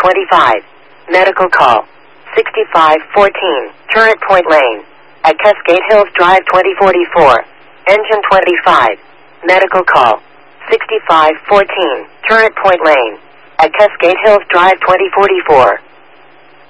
25. Medical call. 6514, Turret Point Lane. At Cascade Hills Drive 2044. Engine 25. Medical call. 6514, Turret Point Lane. At Cascade Hills Drive 2044.